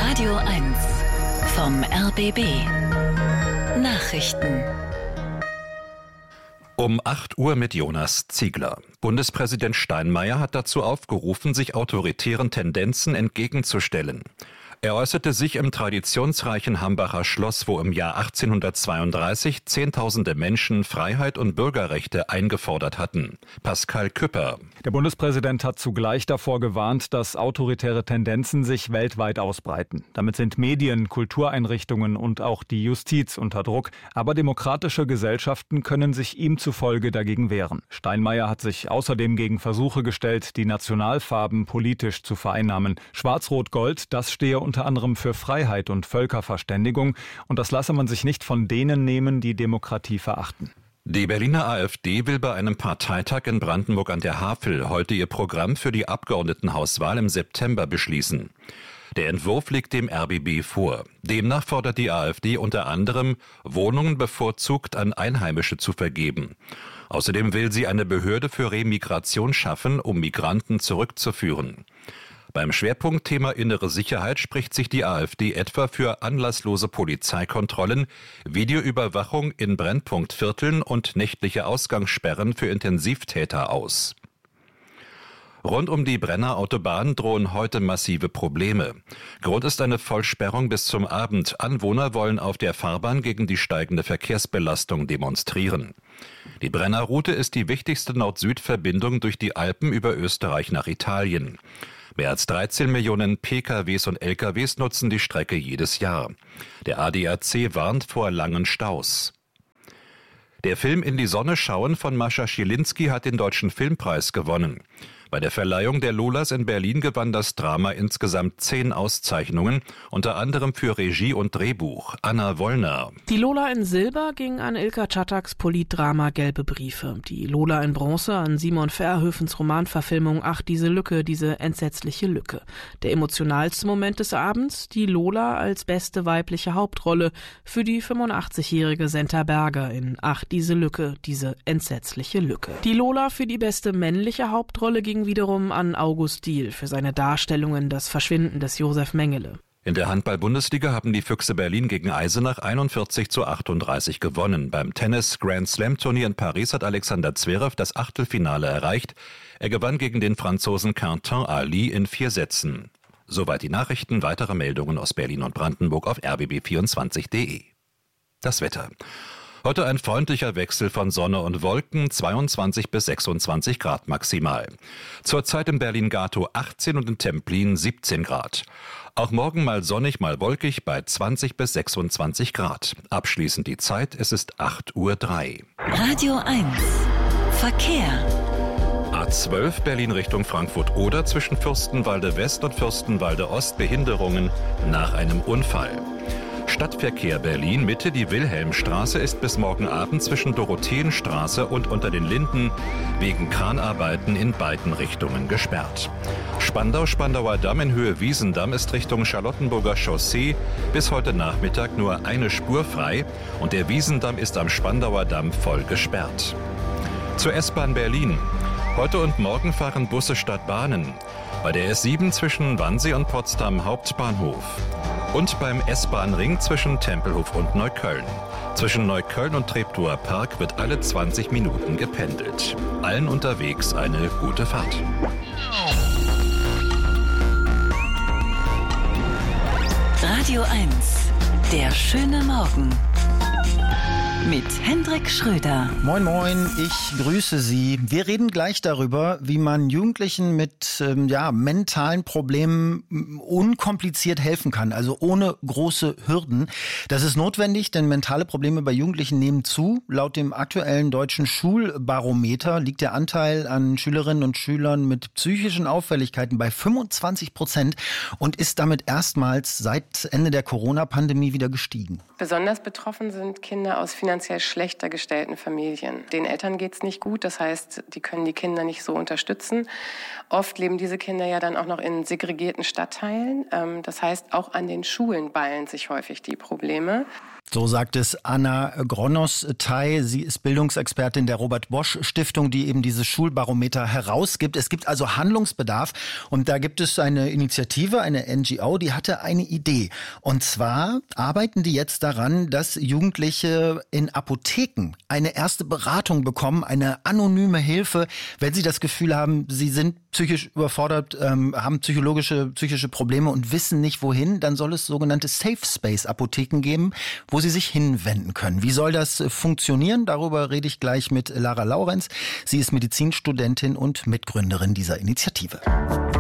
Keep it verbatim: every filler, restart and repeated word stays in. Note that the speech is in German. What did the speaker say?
Radio eins vom R B B. Nachrichten. Um acht Uhr mit Jonas Ziegler. Bundespräsident Steinmeier hat dazu aufgerufen, sich autoritären Tendenzen entgegenzustellen. Er äußerte sich im traditionsreichen Hambacher Schloss, wo im Jahr achtzehnhundertzweiunddreißig Zehntausende Menschen Freiheit und Bürgerrechte eingefordert hatten. Pascal Küpper. Der Bundespräsident hat zugleich davor gewarnt, dass autoritäre Tendenzen sich weltweit ausbreiten. Damit sind Medien, Kultureinrichtungen und auch die Justiz unter Druck. Aber demokratische Gesellschaften können sich ihm zufolge dagegen wehren. Steinmeier hat sich außerdem gegen Versuche gestellt, die Nationalfarben politisch zu vereinnahmen. Schwarz-Rot-Gold, das stehe unter anderem für Freiheit und Völkerverständigung. Und das lasse man sich nicht von denen nehmen, die Demokratie verachten. Die Berliner AfD will bei einem Parteitag in Brandenburg an der Havel heute ihr Programm für die Abgeordnetenhauswahl im September beschließen. Der Entwurf liegt dem R B B vor. Demnach fordert die AfD unter anderem, Wohnungen bevorzugt an Einheimische zu vergeben. Außerdem will sie eine Behörde für Remigration schaffen, um Migranten zurückzuführen. Beim Schwerpunktthema innere Sicherheit spricht sich die AfD etwa für anlasslose Polizeikontrollen, Videoüberwachung in Brennpunktvierteln und nächtliche Ausgangssperren für Intensivtäter aus. Rund um die Brenner Autobahn drohen heute massive Probleme. Grund ist eine Vollsperrung bis zum Abend. Anwohner wollen auf der Fahrbahn gegen die steigende Verkehrsbelastung demonstrieren. Die Brennerroute ist die wichtigste Nord-Süd-Verbindung durch die Alpen über Österreich nach Italien. Mehr als dreizehn Millionen P K Ws und L K Ws nutzen die Strecke jedes Jahr. Der A D A C warnt vor langen Staus. Der Film In die Sonne schauen von Mascha Schilinski hat den Deutschen Filmpreis gewonnen. Bei der Verleihung der Lolas in Berlin gewann das Drama insgesamt zehn Auszeichnungen, unter anderem für Regie und Drehbuch. Anna Wollner. Die Lola in Silber ging an Ilka Czattaks Politdrama Gelbe Briefe. Die Lola in Bronze an Simon Verhoevens Romanverfilmung Ach, diese Lücke, diese entsetzliche Lücke. Der emotionalste Moment des Abends, die Lola als beste weibliche Hauptrolle für die fünfundachtzig-jährige Senta Berger in Ach, diese Lücke, diese entsetzliche Lücke. Die Lola für die beste männliche Hauptrolle ging wiederum an August Diehl für seine Darstellungen Das Verschwinden des Josef Mengele. In der Handball-Bundesliga haben die Füchse Berlin gegen Eisenach einundvierzig zu achtunddreißig gewonnen. Beim Tennis-Grand-Slam-Turnier in Paris hat Alexander Zverev das Achtelfinale erreicht. Er gewann gegen den Franzosen Quentin Ali in vier Sätzen. Soweit die Nachrichten. Weitere Meldungen aus Berlin und Brandenburg auf r b b vierundzwanzig punkt d e. Das Wetter. Heute ein freundlicher Wechsel von Sonne und Wolken, zweiundzwanzig bis sechsundzwanzig Grad maximal. Zurzeit in Berlin-Gatow achtzehn und in Templin siebzehn Grad. Auch morgen mal sonnig, mal wolkig bei zwanzig bis sechsundzwanzig Grad. Abschließend die Zeit, es ist acht Uhr drei. Radio eins Verkehr. A zwölf Berlin Richtung Frankfurt-Oder zwischen Fürstenwalde West und Fürstenwalde Ost Behinderungen nach einem Unfall. Stadtverkehr Berlin Mitte, die Wilhelmstraße ist bis morgen Abend zwischen Dorotheenstraße und unter den Linden wegen Kranarbeiten in beiden Richtungen gesperrt. Spandau-Spandauer Damm in Höhe Wiesendamm ist Richtung Charlottenburger Chaussee bis heute Nachmittag nur eine Spur frei und der Wiesendamm ist am Spandauer Damm voll gesperrt. Zur S-Bahn Berlin. Heute und morgen fahren Busse statt Bahnen. Bei der S sieben zwischen Wannsee und Potsdam Hauptbahnhof. Und beim S-Bahn-Ring zwischen Tempelhof und Neukölln. Zwischen Neukölln und Treptower Park wird alle zwanzig Minuten gependelt. Allen unterwegs eine gute Fahrt. Radio eins, der schöne Morgen. Mit Hendrik Schröder. Moin moin, ich grüße Sie. Wir reden gleich darüber, wie man Jugendlichen mit ähm, ja, mentalen Problemen unkompliziert helfen kann, also ohne große Hürden. Das ist notwendig, denn mentale Probleme bei Jugendlichen nehmen zu. Laut dem aktuellen deutschen Schulbarometer liegt der Anteil an Schülerinnen und Schülern mit psychischen Auffälligkeiten bei fünfundzwanzig Prozent und ist damit erstmals seit Ende der Corona-Pandemie wieder gestiegen. Besonders betroffen sind Kinder aus finanziell schlechter gestellten Familien. Den Eltern geht es nicht gut, das heißt, die können die Kinder nicht so unterstützen. Oft leben diese Kinder ja dann auch noch in segregierten Stadtteilen. Das heißt, auch an den Schulen ballen sich häufig die Probleme. So sagt es Anna Gronos-Tay. Sie ist Bildungsexpertin der Robert-Bosch-Stiftung, die eben dieses Schulbarometer herausgibt. Es gibt also Handlungsbedarf und da gibt es eine Initiative, eine N G O, die hatte eine Idee. Und zwar arbeiten die jetzt daran, dass Jugendliche in Apotheken eine erste Beratung bekommen, eine anonyme Hilfe, wenn sie das Gefühl haben, sie sind psychisch überfordert, ähm, haben psychologische, psychische Probleme und wissen nicht wohin. Dann soll es sogenannte Safe Space Apotheken geben, wo sie sich hinwenden können. Wie soll das funktionieren? Darüber rede ich gleich mit Lara Laurenz. Sie ist Medizinstudentin und Mitgründerin dieser Initiative.